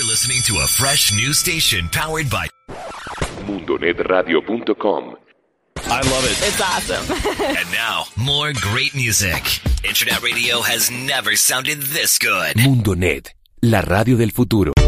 listening to a fresh new station powered by MundoNetRadio.com. I love it. It's awesome. And now, more great music. Internet radio has never sounded this good. MundoNet, la radio del futuro.